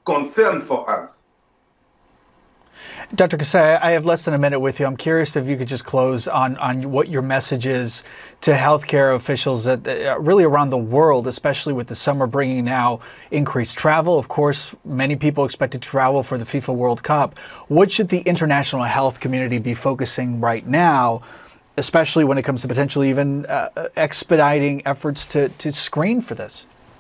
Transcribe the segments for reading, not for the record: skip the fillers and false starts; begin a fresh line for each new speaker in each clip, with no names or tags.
concern for us.
Dr. Kasai, I have less than a minute with you. I'm curious if you could just close on what your message is to healthcare officials that really around the world, especially with the summer bringing now increased travel. Of course, many people expected to travel for the FIFA World Cup. What should the international health community be focusing right now, especially when it comes to potentially even expediting efforts to screen for this?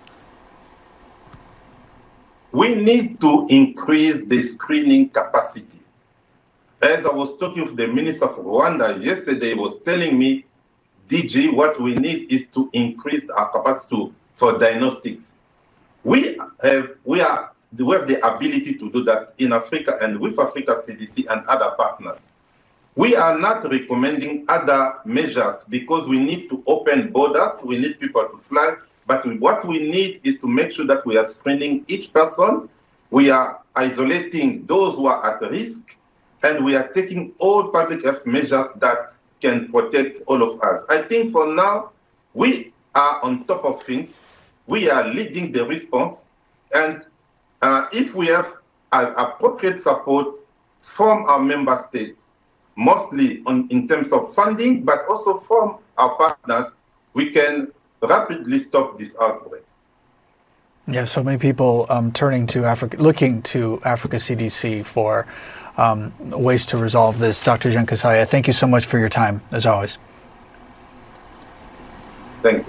We need to increase the screening capacity. As I was talking with the Minister of Rwanda yesterday, he was telling me, DG, what we need is to increase our capacity for diagnostics. We have the ability to do that in Africa and with Africa CDC and other partners. We are not recommending other measures because we need to open borders, we need people to fly, but what we need is to make sure that we are screening each person, we are isolating those who are at risk, and we are taking all public health measures that can protect all of us. I think for now, we are on top of things. We are leading the response. And if we have appropriate support from our member states, mostly in terms of funding, but also from our partners, we can rapidly stop this outbreak.
Yeah, so many people turning to Africa, looking to Africa CDC for ways to resolve this. Dr. Jean Kasai, thank you so much for your time, as always.
Thank you.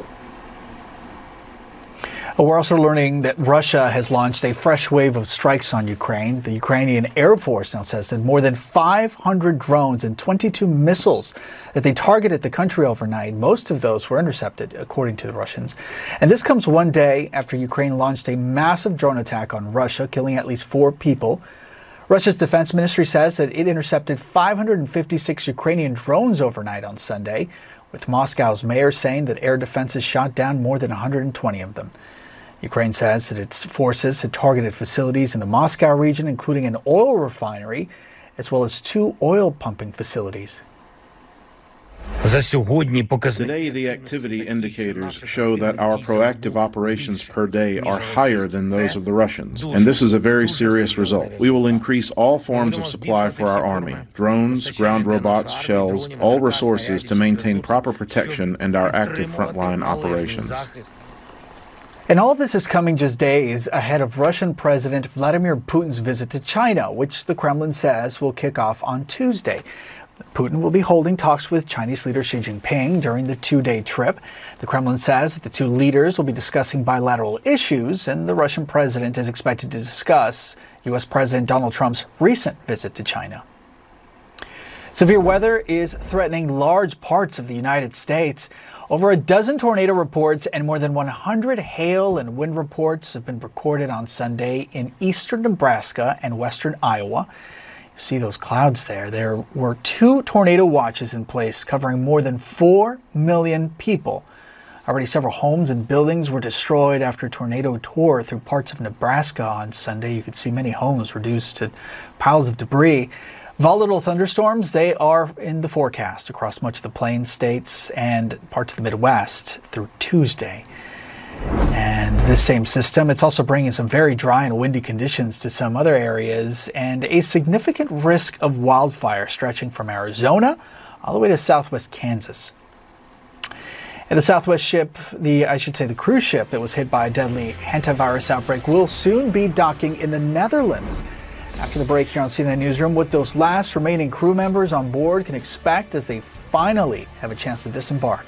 We're also learning that Russia has launched a fresh wave of strikes on Ukraine. The Ukrainian Air Force now says that more than 500 drones and 22 missiles that they targeted the country overnight. Most of those were intercepted, according to the Russians. And this comes one day after Ukraine launched a massive drone attack on Russia, killing at least 4 people. Russia's defense ministry says that it intercepted 556 Ukrainian drones overnight on Sunday, with Moscow's mayor saying that air defenses shot down more than 120 of them. Ukraine says that its forces had targeted facilities in the Moscow region, including an oil refinery, as well as 2 oil pumping facilities.
Today, the activity indicators show that our proactive operations per day are higher than those of the Russians, and this is a very serious result. We will increase all forms of supply for our army, drones, ground robots, shells, all resources to maintain proper protection and our active frontline operations.
And all of this is coming just days ahead of Russian President Vladimir Putin's visit to China, which the Kremlin says will kick off on Tuesday. Putin will be holding talks with Chinese leader Xi Jinping during the 2-day trip. The Kremlin says that the 2 leaders will be discussing bilateral issues, and the Russian president is expected to discuss U.S. President Donald Trump's recent visit to China. Severe weather is threatening large parts of the United States. Over a dozen tornado reports and more than 100 hail and wind reports have been recorded on Sunday in eastern Nebraska and western Iowa. You see those clouds there. There were 2 tornado watches in place covering more than 4 million people. Already several homes and buildings were destroyed after a tornado tore through parts of Nebraska on Sunday. You could see many homes reduced to piles of debris. Volatile thunderstorms, they are in the forecast across much of the Plains states and parts of the Midwest through Tuesday. And this same system, it's also bringing some very dry and windy conditions to some other areas and a significant risk of wildfire stretching from Arizona all the way to southwest Kansas. And the Southwest ship, the cruise ship that was hit by a deadly hantavirus outbreak will soon be docking in the Netherlands. After the break here on CNN Newsroom, what those last remaining crew members on board can expect as they finally have a chance to disembark.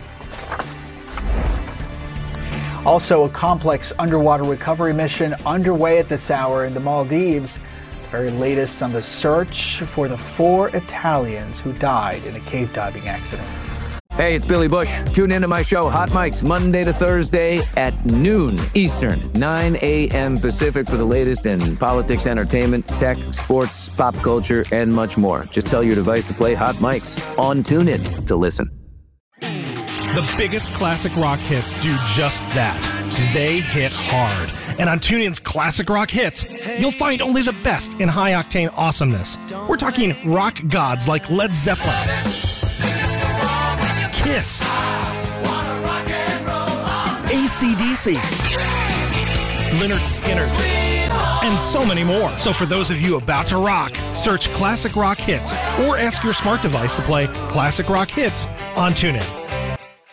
Also, a complex underwater recovery mission underway at this hour in the Maldives. The very latest on the search for the 4 Italians who died in a cave diving accident.
Hey, it's Billy Bush. Tune into my show, Hot Mics, Monday to Thursday at noon Eastern, 9 a.m. Pacific for the latest in politics, entertainment, tech, sports, pop culture, and much more. Just tell your device to play Hot Mics on TuneIn to listen.
The biggest classic rock hits do just that. They hit hard. And on TuneIn's Classic Rock Hits, you'll find only the best in high-octane awesomeness. We're talking rock gods like Led Zeppelin, Kiss, AC/DC, Lynyrd Skynyrd, and and so many more. So for those of you about to rock, search Classic Rock Hits or ask your smart device to play Classic Rock Hits on TuneIn.